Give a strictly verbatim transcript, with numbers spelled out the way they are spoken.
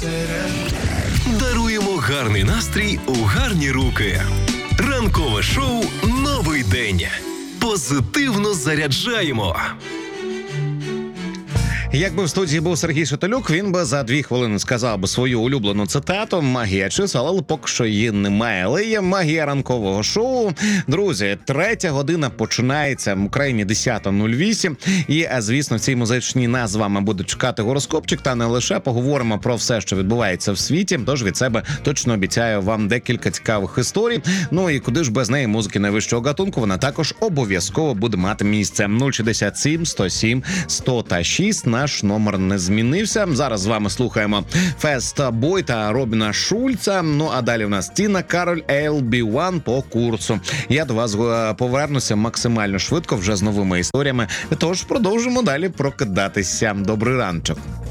Даруємо гарний настрій у гарні руки. Ранкове шоу «Новий день». Позитивно заряджаємо. Якби в студії був Сергій Шаталюк, він би за дві хвилини сказав би свою улюблену цитату «Магія чисел», але поки що її немає. Але є магія ранкового шоу. Друзі, третя година починається в Україні десята нуль вісім. І, звісно, в цій музичній нас з вами буде чекати гороскопчик. Та не лише поговоримо про все, що відбувається в світі. Тож від себе точно обіцяю вам декілька цікавих історій. Ну і куди ж без неї музики найвищого гатунку, вона також обов'язково буде мати місце. нуль шістдесят сім сто сім сто та шість. Наш номер не змінився. Зараз з вами слухаємо Фест Бой та Робіна Шульца. Ну а далі в нас Тіна Кароль ел бі один по курсу. Я до вас повернуся максимально швидко вже з новими історіями. Тож продовжимо далі прокидатися. Добрий ранчок.